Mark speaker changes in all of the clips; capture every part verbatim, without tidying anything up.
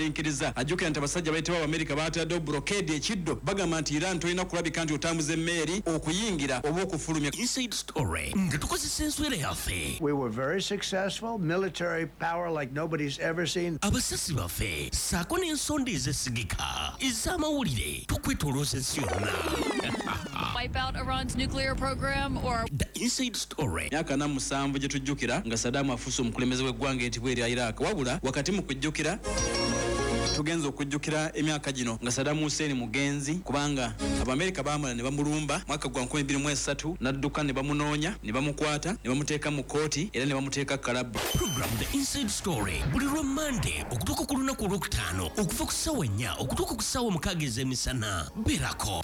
Speaker 1: yabagumiikiriza ajjukira nti abasajja bayitibwa Amerika baataddewo blockade ekiddo bagamba nti Iran tolina kulabika nti otambuza emmeeri okuyingira oba okufulumya.
Speaker 2: Inside story nga tukozesa enswera yaffe.
Speaker 3: We were very successful, military power like nobody's ever seen.
Speaker 2: Abasasi baffe saako n'ensonda ezesigika ez'amawulire tukwetolooza ensi yonna.
Speaker 4: Wipe out Iran's nuclear program or
Speaker 2: The Inside Story.
Speaker 1: Myaka na musanvu gye tujjukira nga Saddam afuuse omukulembeze w'eggwanga entibwe erya Iraq wabula wakati mu kujjukira tugenza okujjukira emyaka gino nga Saddam Hussein mugenzi kubanga Abamerika baamala ne bamulumba mwaka gwa nkumi bbiri mu esatu n'adduka ne bamunoonya ne bamukwata ne bamuteeka mu kooti era ne bamuteeka kalabu.
Speaker 2: Program The Inside Story buli lwa Monday okutuuka ku lunaku olwokutaano okuva ku ssaawa ennya okutuuka ku ssaawa mukaaga ez'emisana. Berako.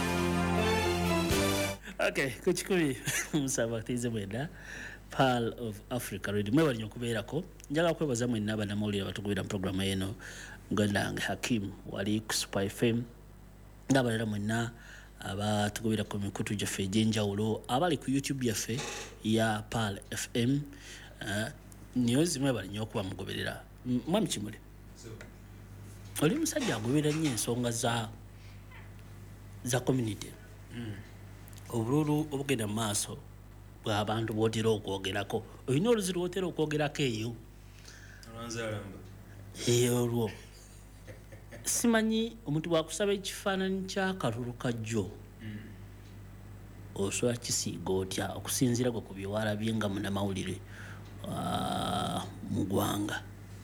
Speaker 5: Okay, kuchikuri musaba tize mwenda Pearl of Africa Radio mwe bali nkubeerako njagala kwebaza mwenna banamawulire batugubira program eno Ngandanga Hakim wali ku Super F M ndabalera mwenna abatugubira ku mikutu gyaffe egy'enjawulo abali ku YouTube yaffe ya Pearl F M uh, news mwe bali nnyo okuba mugoberera mwami Kimule oli musajja agoberera nnyo ensonga za za community mm. Obululu obugenda mu maaso bw'abantu bw'otera okwogerako olina oluziro otera okwogerako eyo
Speaker 6: olwanzalamba
Speaker 5: eyo olwo simanyi omuntu bwakusaba ekifaananyi ky'akalulu kajjo mm. osobola kisiiga otya okusinziira gwe ku byewalabye nga munnamawulire uh, mu ggwanga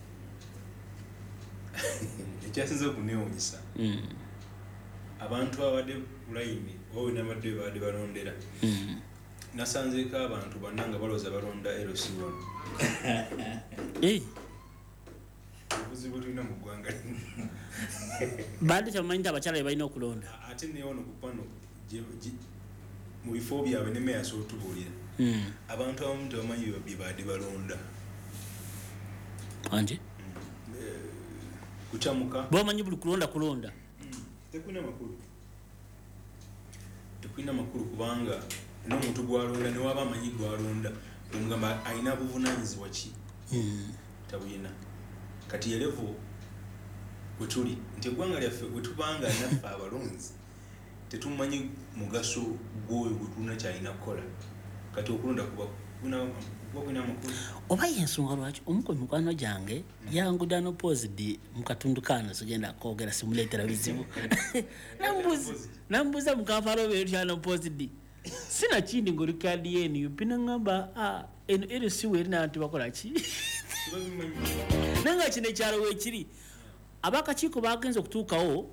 Speaker 6: ekyasinze okuneewuunyisa mm. abantu abadde bulayini wowe n'abadde badde balondera
Speaker 5: mm.
Speaker 6: nasanzeeko abantu bonna nga balowooza balonda L C one
Speaker 5: eh
Speaker 6: obuzibu tulina mu ggwanga
Speaker 5: badde tamanyi nti abakyala be balina okulonda
Speaker 6: ate neyo ono ku pano mu bifo byabwe ne meya asobotubuulira
Speaker 5: mm.
Speaker 6: abantu abamu tebamanyi bye badde balonda
Speaker 5: anje
Speaker 6: kucamuka
Speaker 5: bwamanyi buli kulonda kulonda
Speaker 6: tekulina makulu tekulina makulu kubanga n'omuntu gwalonda newaba amanyi gwalonda omugamba alina buvunaanyizibwa ki
Speaker 5: mm.
Speaker 6: tabulina kati yerevo wetuli nti eggwanga lyaffe wetubanga naffe abalonzi tetumanyi mugaso gwoyo gwetulina kyalina kukola kati okulonda kuba kulina amakulu
Speaker 5: oba yensonga lwaki omuko mikwano gyange yanguda n'opposed mu katundu kano sogenda kwogera simuleetera bizibu nambuuza mukampala obeero tyana opposed sina kindi ng'oli kadi yenu yupi nangamba eno ero si weerina nti bakola ki naye nga kino ekyalo weekiri abakakiiko bagenza okutuukawo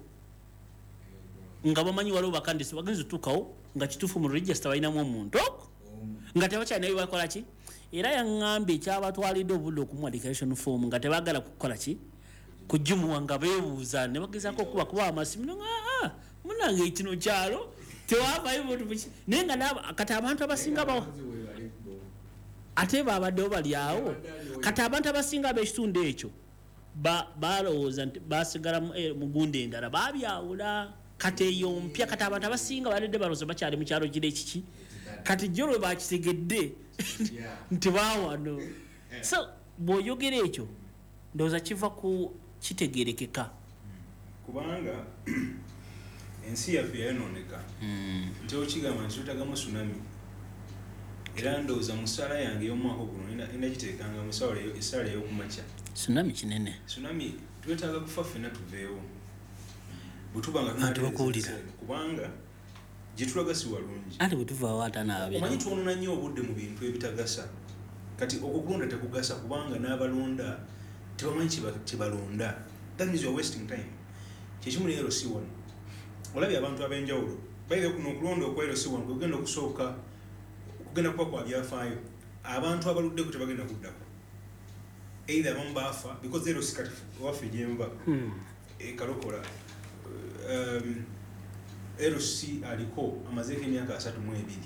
Speaker 5: nga bamanyi waliwo bakandisi bagenza okutuukawo nga kituufu mu register balinamu omuntu nga tebakyalinayo bakola ki era yaŋŋambye ekyabatwalidde obudde okumuwa declaration form nga tebaagala kukola ki kujjumuwa nga beebuuza ne bagezaako okuba kuba amasimu nga munange kino kyalo tewavayo buntu buki naye nga kati abantu abasinga bawo ate babaddewo bali awo kati abantu abasinga ab'ekitundu ekyo balowooza nti basigala mu gunda endala babyawula kati eyo mpya kati abantu abasinga baledde balowooza bakyali mu kyalo kiri ekiki kati jjo lwe bakitegedde nti baawano so bw'oyogera ekyo ndowooza kiva ku kitegeerekeka
Speaker 6: kubanga ensi yaffe yayonooneka nti okigamba nti tutagamu tsunami era ndowooza mu ssaala yange ey'omwaka guno endagiteekanga mu essaala ey'okumakya
Speaker 5: tsunami kinene
Speaker 6: tsunami twetaaga kufa ffenna tuveewo bwe tuba nga
Speaker 5: tubakuwulira
Speaker 6: kubanga gye tulaga si walungi
Speaker 5: ate bwe tuvaawo atanaabira
Speaker 6: omanyi twonona nnyo obudde mu bintu ebitagasa kati okukulonda tekugasa kubanga n'abalonda tebamanyi kyebalonda that means you're wasting time kyekimu ne L C one olabye abantu ab'enjawulo bayire kuno okulonda okwa L C one kugenda okusooka kugenda kuba kwa byafaayo abantu abaluddeko tebagenda kuddako either abamu baafa because L C kati waffe gyemba ekalokola um, L C aliko amazeeko emyaka asatu mu ebiri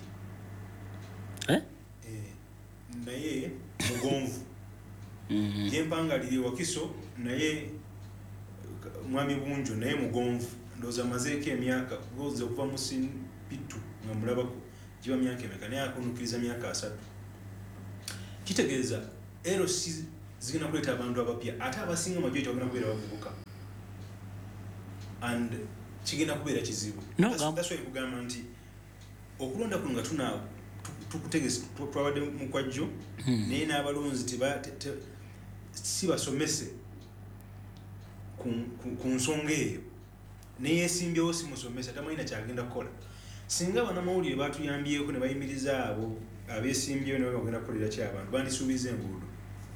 Speaker 5: eh?
Speaker 6: eh, naye mugonvu gyempangalire Wakiso naye mwami Bunjo naye mugonvu ndowooza amazeeko emyaka goza okuva mu Simpitu nga mulabako giba myaka emeka naye akunukiriza myaka asatu kitegeeza L C zigenda kuleeta abantu abapya ate abasinga majority bagenda kubeera bavubuka and kigenda kubeera kizibu.
Speaker 5: No,
Speaker 6: that's, that's why kugamba nti okulonda kuno nga tuna tukutegesa twabadde mu kwajjo naye n'abalonzi teba si basomese ku nsonga eyo naye esimbyewo si musomesa tamanyi na kyagenda kukola singa bannamawulire batuyambyeko ne bayimiriza abo abeesimbyewo ne bagenda kukolera ki abantu bandisuubiza enguudo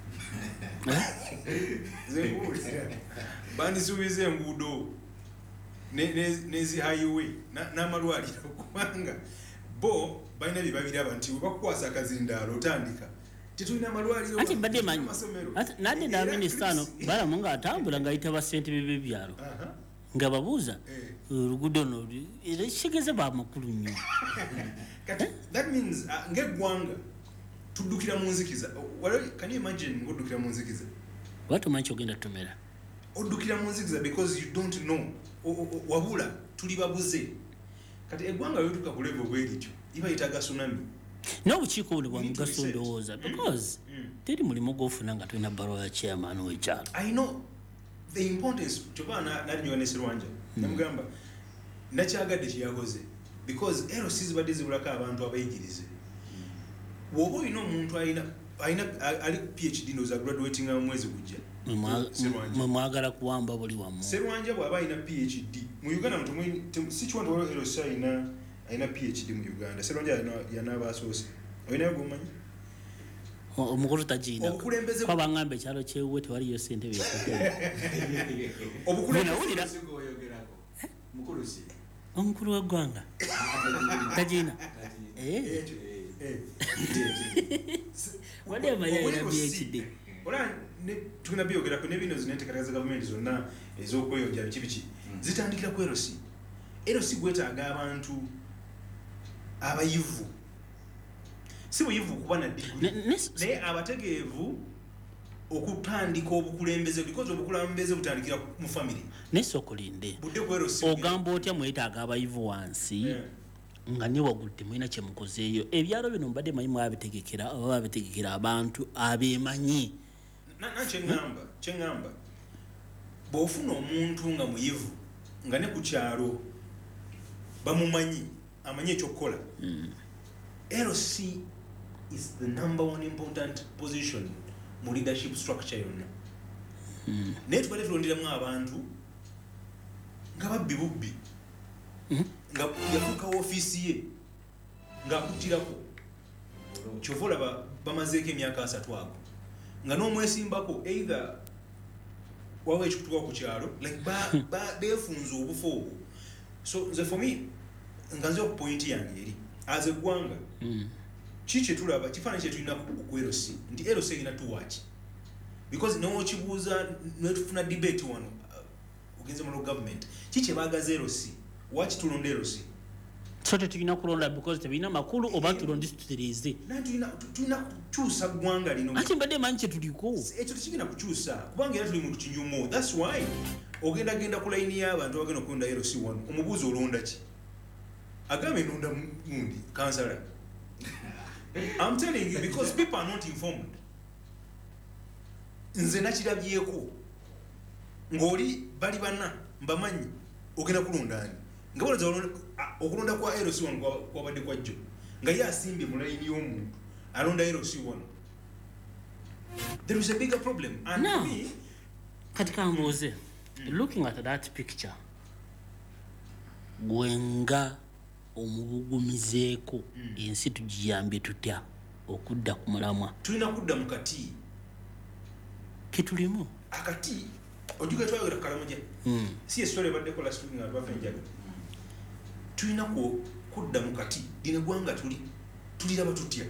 Speaker 6: bandisuubiza enguudo nezi highway n'amalwaliro kubanga bo balina bye babiraba nti webakukwasa akazindaalo otandika tetulina amalwaliro
Speaker 5: anti badde manyi nadde da minisitano balamu nga atambula ng'ayita basente bebe byalo nga babuuza oluguudo no era kigeze bamakulu nnyo.
Speaker 6: That means ng'eggwanga tuddukira mu nzikiza. Can you imagine ng'oddukira mu nzikiza?
Speaker 5: Watumanyi kyogenda tumera
Speaker 6: oddukira mu nzikiza because you don't know wabula tuli babuze kati eggwanga lyotuka ku level bwerityo iba yitaga tsunami.
Speaker 5: n'obukiiko buli bwa mugaso ndowooza because teri mulimu gw'ofuna nga tulina bbaluwa ya chairman w'ekyalo.
Speaker 6: I know the importance kyova nalinyoga ne Sserwanja namugamba nakyagadde kyeyakoze because L C zibadde zibulako abantu abayigirize bw'oba olina omuntu alina ali PhD ndowooza graduating mu mwezi gujja
Speaker 5: mwe mwagala kuwamba buli wamu.
Speaker 6: Sserwanja bw'aba alina PhD mu Uganda si kiwantu waliwo L C alina alina PhD mu Uganda. Sserwanja yanaaba asoose olinayo gwomanyi
Speaker 5: omukulu tagiina kwa bangamba ekyalo kyewuwe tewaliyo ssente byewulira omukulu w'eggwanga tagiina wadde amayayira byekidde
Speaker 6: ola tulina byogerako ne bino zinenteekateeka za gavumenti zonna ez'okweyonja biki biki zitandikira ku L C. L C gwetaaga abantu abayivu si buyivu kuba na diguli naye abategeevu okutandika obukulembeze because obukulembeze butandikira mu family.
Speaker 5: Nesokolinde ogamba otya mwetaaga abayivu wansi nga ne waggulu temulina kye mukozeeyo. Ebyalo bino mbadde manyi mwabitegekera oba babitegekera abantu abeemanyi.
Speaker 6: Kyeŋŋamba kyeŋŋamba bw'ofuna omuntu nga muyivu nga ne ku kyalo bamumanyi amanyi ekyokukola. L C is the number one important position mu leadership structure yonna. Naye tubadde tulonderamu abantu nga babbi bubbi nga yafuuka woofiisi ye ng'akuttirako kyova olaba bamazeeko emyaka asatu ago nga n'omwesimbako either wawa ekikutuka ku kyalo like beefunza obufa obwo. So nze for me nga nze ku point yange eri as eggwanga ki kye tulaba kifaananyi kye tulina ku L C nti L C erina tuwaaki because n'okibuuza netufuna debate wano ogenze mu government ki kye baagaza L C waki tulonda L C
Speaker 5: so tetulina kulonda because tebirina makulu oba tulonda tutereze
Speaker 6: tulina kukyusa ggwanga lino
Speaker 5: ati mbadde manyi kye tuliko
Speaker 6: ekyo tekigenda kukyusa kubanga era tuli muntu kinyumu. That's why ogenda genda ku layini y'abantu bagenda okulonda L C wano omubuuzi olonda ki agambe nonda mundi kansala. I'm telling you because people are not informed. Nze nakirabyeko ng'oli bali bana mbamanyi ogenda kulonda ani nga boloza okulonda kwa L C wano kwabadde kwajjo nga ye asimbye mu layini y'omuntu alonda L C wano. There is a bigger problem and
Speaker 5: no.
Speaker 6: me
Speaker 5: kati kambuuze looking at that picture gwenga omubugumizeeko ensi tugiyambye tutya okudda ku mulamwa.
Speaker 6: Tulina kudda mu kati
Speaker 5: ketulimu
Speaker 6: akati ojuga twayogera Karamoja si esitole ebadde last week nga bafa enjaga. Tulina kudda mu kati lino eggwanga tuli tuliraba tutya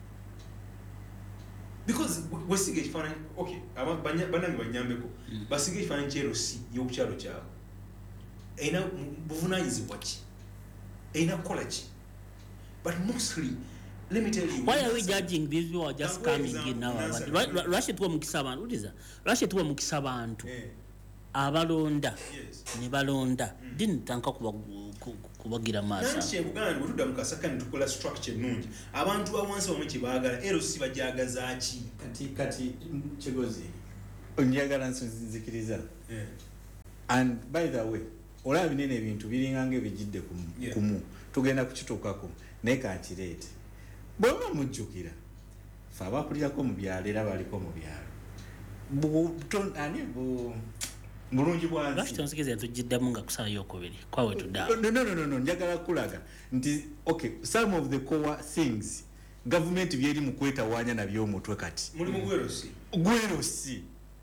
Speaker 6: because wesiga ekifaananyi okay bannange banyambeko basiga ekifaananyi kya L C y'okukyalo kyabwe erina buvunaanyizibwa ki erina kukola ki but mostly let me tell you
Speaker 5: why are we judging these people are just coming in now lwaki tuwa mukisa abantu uliza lwaki tuwa mukisa abantu abalonda ne balonda dinitanka kubagira maaso
Speaker 6: nanti kyebuganda bwe tudda mu kasakani tukola structure ennungi abantu bawansi bamwe kye baagala L C bajagaza ki
Speaker 7: kati kati Kigozi onjagala nzikiriza and by the way olaba binene ebintu biringa ng'ebijjidde kumu
Speaker 6: Yeah.
Speaker 7: kumu tugenda kukituukako naye kankireete bw'oba mujjukira fe abakulirako mu byalo era baliko mu byalo Bu- to- ani bu- bulungi bwansi
Speaker 5: lwaki tonsikiza tujjiddamu nga kusala yokubiri kwawe tudda
Speaker 7: no, no, no, no, no. njagala kulaga nti okay some of the core things government byeri mu kwetawaanya nabyo omutwe kati
Speaker 6: mulimu gwerosi
Speaker 7: gwerosi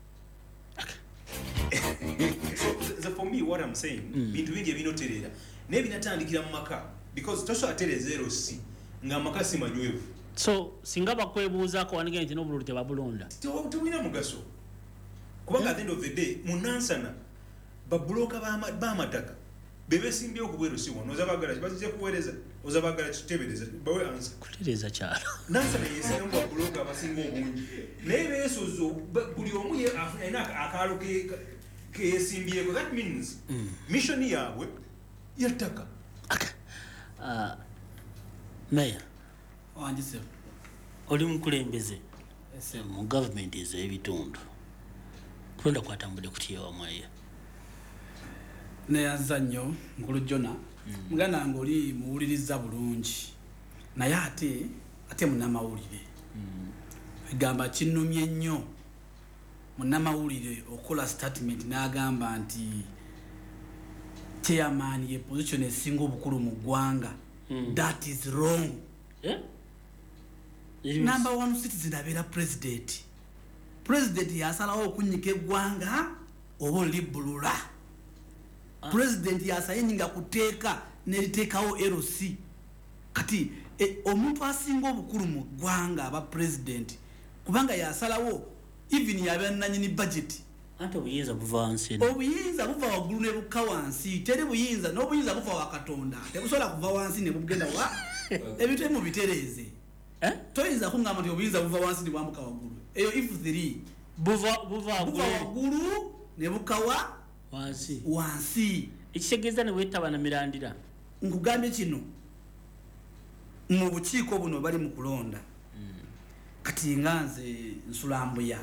Speaker 6: so the, for me what I'm saying bintu bingi ebinoterera naye binatandikira mu maka because tosobola tereza erosi ng'amaka si manywevu
Speaker 5: so singa bakwebuuzaako wanigee nti n'obululu tebabulonda
Speaker 6: Tewa- tewulina mugaso kubanga at the end of the day munansana babuloka b'ama- b'amataka bebesimbyewo ku bwerosi wano oza bagala bazija kuweereza oza bagala kitebereza bawe ansa
Speaker 5: kutereeza kyalo
Speaker 6: nansana yesingamu babuloka abasinga obungi naye beesozo ba- buli omu ye- af- alina aka- akaalo ke- ka- keyesimbyeko that means mission yaabwe yattaka
Speaker 5: Ah, meya
Speaker 8: wanjise
Speaker 5: oli mukulembeze mu gavumenti ez'ebitundu kulonda kwatambudde kutya wamweyo
Speaker 8: neyanza nnyo nkulu jona muganda nga oli muwuliriza bulungi naye ate ate munnamawulire egamba kinnumye nnyo munnamawulire okukola statement n'agamba nti chairman ye position esinga obukulu mu ggwanga that is wrong
Speaker 5: Eh?
Speaker 8: number one citizen abeera president president yasalawo okunyika eggwanga oba olibbulula president yasayininga kuteeka neriteekawo L C kati e, omuntu asinga obukulu mu ggwanga aba president kubanga yasalawo even yabeera nanyini budget
Speaker 5: anti obuyinza buva wansi
Speaker 8: obuyinza buva waggulu ne bukka wansi teri buyinza n'obuyinza buva wa katonda tebusobola kuva wansi ne bugenda wa ebintu ebimu bitereeze
Speaker 5: Eh?
Speaker 8: toyinza kuŋŋamba nti obuyinza buva wansi ne bwambuka waggulu eyo if three
Speaker 5: buva buva
Speaker 8: buva
Speaker 5: waggulu
Speaker 8: waggulu ne bukawa
Speaker 5: wansi
Speaker 8: wansi
Speaker 5: ekitegeeza ne weetaba na mirandira
Speaker 8: nkugambye kino mu bukiiko buno bali mu kulonda kati nga nze nsulambuya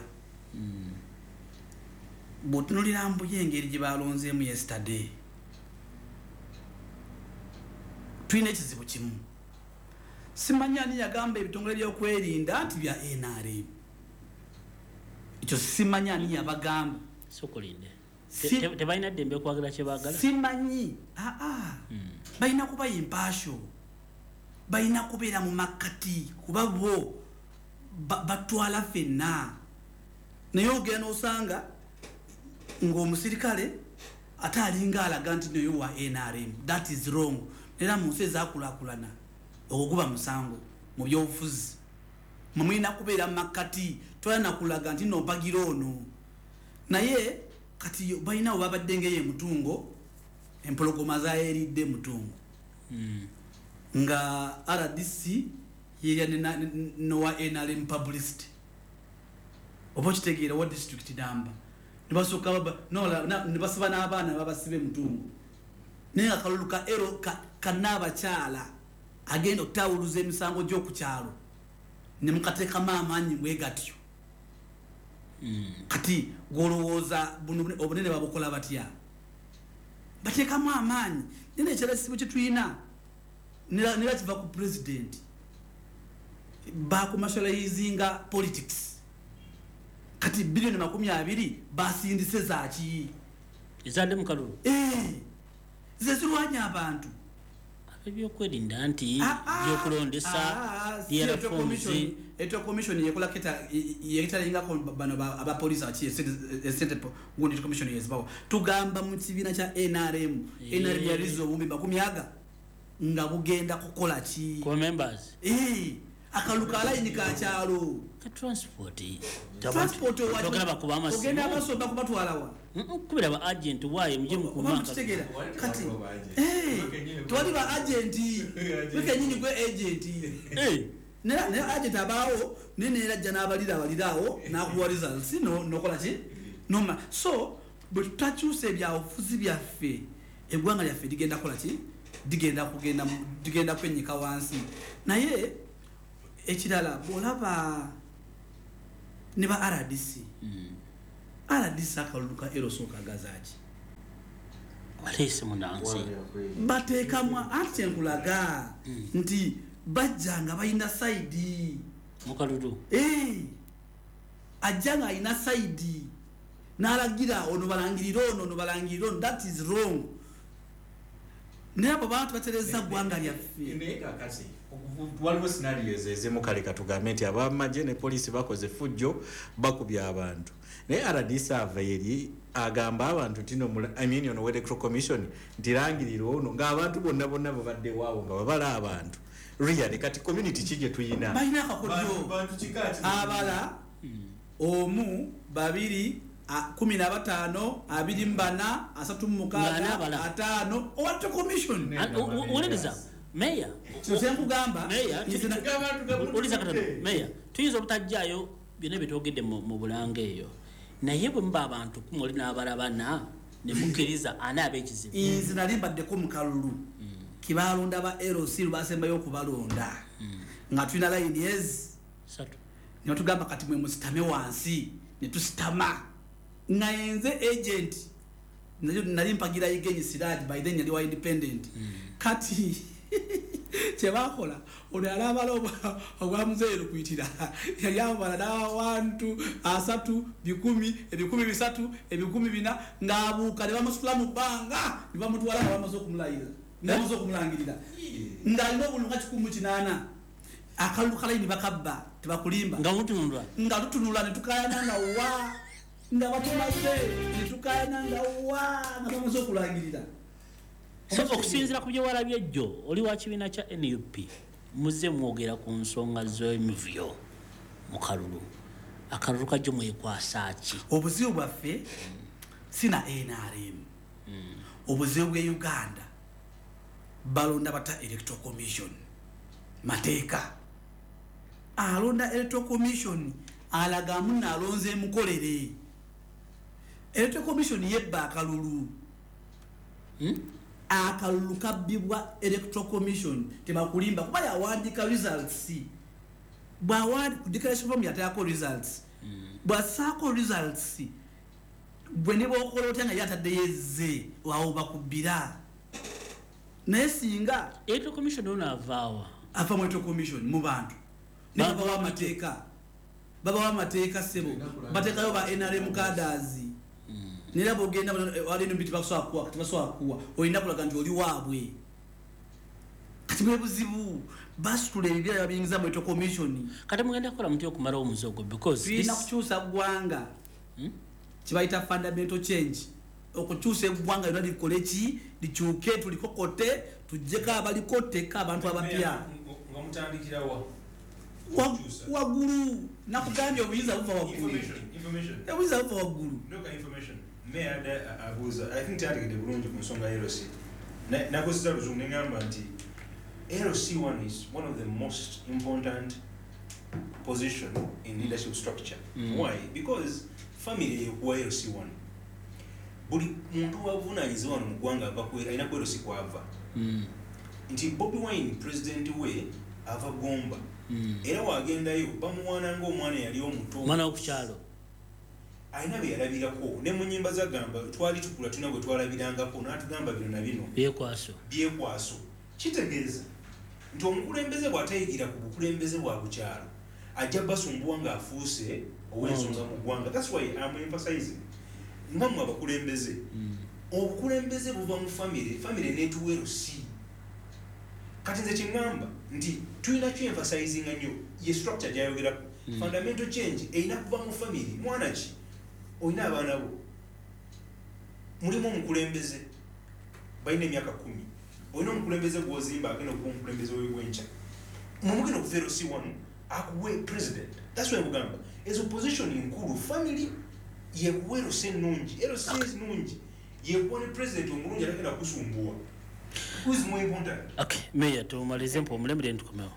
Speaker 8: bw'otunulira mbuya engeri gye balonzeemu yesterday tulina ekizibu kimu simanyi ani yagamba ebitongole by'okwerinda nti bya N R M ekyo simanyi ani yabagamba
Speaker 5: sokolinde
Speaker 8: Si-
Speaker 5: tebalina ddembe okwagala kye baagala
Speaker 8: simanyi aa balina kuba impasho balina kubeera mu makkati kuba bo ba- batwala ffenna naye ogenda osanga ng'omusirikale ate alinga alaga nti naye wa N R M that is wrong era mu nsi ezakulakulana okukuba musango mu byobufuzi mwemulina kubeera mu makkati tolina kulaga nti nompagira ono naye kati balina webabadde ngaeyo emutungo empologoma zayeridde mutungo nga R D C yerya nowa N R M publicity oba okitegeera wa district number nebasooka nebasiba n'abaana babasiba emutungo naye nga kalulu ka ero kanaabakyala agenda okutawuluza emisango gy'okukyalo nemukateekamu amaanyi bwegatyo kati golowooza obunene babukola batya bateekamu amaanyi nina ekyalasibu kyetulina nera kiva ku president bakumationalizinga politics kati bilioni makumi abiri basindise zaki
Speaker 5: ezadde mu kalulu
Speaker 8: ze zirwanya abantu
Speaker 5: ebyokwerinda nti byokulondesa lyerafonzi
Speaker 8: eto commission yekola keta yekitalingako bano abapolisi aki esente gundi commission yezibawo tugamba mu kibiina kya N R M N R M yalizo obumbi makumi aga nga bugenda kukola ki
Speaker 5: core members
Speaker 8: eh akaluka alayini ka kyalo
Speaker 5: ka transport
Speaker 8: transport
Speaker 5: togera bakuba amasimu
Speaker 8: ogenda abasoba kubatwalawa
Speaker 5: kubira ba agent waye muje mu kumaka
Speaker 8: kutegera kati eh twali ba agent weke nyinyi gwe agent
Speaker 5: eh
Speaker 8: nera ne agent abawo nene era jana abalira abalirawo nakuwaliza sino nokola ki noma so but tachuse bya ofuzi byaffe egwanga lyaffe digenda kola ki digenda kugenda digenda kwenyika wansi naye ekirala bolaba ne ba R D C R D C akaluka eroso kagazaki
Speaker 5: walese munansi
Speaker 8: bateekamu ati kyenkulaga nti bajja nga balina saidi
Speaker 5: mukalulu
Speaker 8: eh ajja nga alina saidi n'alagira ono balangirira ono ono balangirira ono. That is wrong. Naye abo bantu batereza ggwanga lyaffe.
Speaker 7: Waliwo scenarios ezimu kale katugambe nti abamagye ne poliisi bakoze fujjo bakubya abantu naye R D survey eri agamba abantu tino I mean ono electoral commission ntirangirira ono ng'abantu bonna bonna babadde waawo nga babala abantu really kati community kije tuyina
Speaker 8: balina akakodyo abala omu babiri kumi na batano abiri mbana asatu mukaaga atano owato commission
Speaker 5: oleleza meya
Speaker 8: tuze kugamba
Speaker 5: meya uliza katano meya tuyizo obutajjayo byonna byetwogedde mu Bulange eyo naye bwe muba abantu kumuli n'abalabana ne mukkiriza ani ab'ekizibu
Speaker 8: nze nali mbaddeko mu kalulu kibalonda ba L C basembayo okubalonda nga tulina layini ezi
Speaker 5: satu
Speaker 8: ne tugamba kati mwe musitame wansi ne tusitama nga yenze agent nali mpagira yigenyi siradi by then yali wa independent kati chebakola ono alabala obwa mzeero kuyitira yali abala n'abantu asatu bikumi ebikumi bisatu ebikumi bina ng'abuuka ne bamusitula mu bbanga ne bamutwala nga bamaze okumulayira ne bamaze okumulangirira ng'alina obulunga kikumu kinaana akalulu kalayini bakabba tebakulimba
Speaker 5: nga lutunulwa
Speaker 8: nga lutunula ne tukayana nga wa nga batumaze ne tukayana nga wa nga bamaze okulangirira.
Speaker 5: So okusinzira ku bye walabye jjo oli wa kibiina kya N U P muze mwogera ku nsonga z'emivyo mu kalulu akalulu kajjo mwekwasa ki
Speaker 8: obuzibu bwaffe sina N R M obuzibu bwe Uganda balonda bata electoral commission mateeka alonda electoral commission alaga munna alonze mukolere electoral commission yebba akalulu akalulu kabbibwa electoral commission tebakulimba kuba yawandika results bwawandi ku declaration form yatayako results bwasaako results bwe ne bwokola otya nga yatadde yezze wawo bakubbira naye singa
Speaker 5: electoral commission ono avaawa
Speaker 8: ava mu electoral commission mu bantu ne babawa amateeka babawa amateeka sebo bateekayo ba N R M cadres nira bogenda wali nbiti bakuswa kuwa kati baswa kuwa oyina kulaga nti oli waabwe kati mwe buzibu basitule ebibya yabingiza mu electoral commission
Speaker 5: kati mugenda kola mutyo okumala omuzogo because
Speaker 8: tulina kukyusa ggwanga kibayita fundamental change okukyusa eggwanga lyonna likole ki likyuke tulikokote tujjeko abalikoteka abantu abapya
Speaker 6: nga mutandikirawa
Speaker 8: waggulu nakugambye obuyinza buva waggulu obuyinza buva waggulu
Speaker 6: Mayor abuuza I think tyategedde bulungi ku nsonga ya L C nakozesa luzungu neŋŋamba nti L C one is one of the most important position in leadership structure. Mm. Why? Because family ekuwa L C one buli muntu wavunaanyizibwa wano mu ggwanga ava alina ku L C kwava nti Bobi Wine president we ava Gomba era wagendayo bamuwaana ng'omwana yali omuto
Speaker 5: mwana w'okukyalo
Speaker 6: ayina bye yalabirako ne mu nnyimba zagamba twali tukula tulina bwe twalabirangako n'atugamba bino na bino
Speaker 5: byekwaso
Speaker 6: byekwaso kitegeeza nti omukulembeze bw'atayigira ku bukulembeze bwa bukyalo ajja basumbuwa ng'afuuse ow'ensonga mu ggwanga. That's why I'm emphasizing nga mmwe abakulembeze obukulembeze buva mu famire famire neetuwa L C kati nze kyeŋŋamba nti tulina kyeemphasizinga nnyo ye structure gy'ayogerako fundamental change erina kuva mu famire mwana ki oyina abaana bo mulimu omukulembeze balina emyaka kumi olina omukulembeze gw'ozimba agenda okuba omukulembeze w'ebwenkya mumugenda okuva L C one akuwe president. That's why mugamba ezo position nkulu family yekuwa L C ennungi L C ennungi yekuwa ne president omulungi atagenda kusumbuwa. Who's more important?
Speaker 5: Okay, Mayor, tumalize mpo mulemere ntukomewo.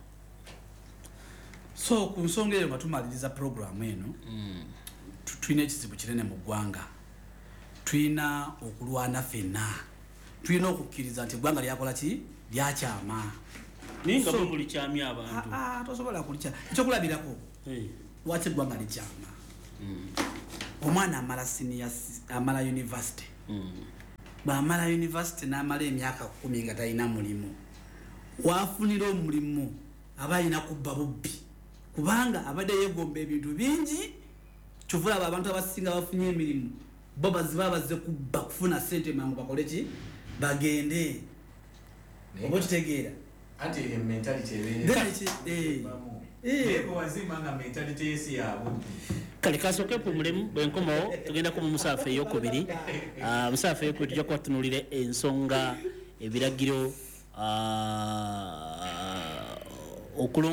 Speaker 8: So ku nsonga eyo nga tumaliriza program eno mm. tulina ekizibu kinene mu ggwanga tulina okulwana ffenna tulina okukkiriza nti eggwanga lyakola ki lyakyama
Speaker 5: ninga so, buli kyamya abantu
Speaker 8: ah tosobola kulikya ekyokulabirako hey. Lwaki eggwanga likyama mm. omwana amala senior amala university mm. bw'amala university n'amala emyaka kumi nga talina mulimu waafunira omulimu aba alina kubba bubbi kubanga abadde yeegomba ebintu bingi kyovula abo abantu abasinga bafunye emirimu bo baziba bazze kubba kufuna ssente mangu bakole ki bagende oba kitegeera
Speaker 7: anti mentality
Speaker 5: kale kasooke pumulemu bwenkomawo tugendako mu musaafu eyokubiri musaafu eyokubiri tujja kuba tunuulira ensonga ebiragiro okulongoosebwa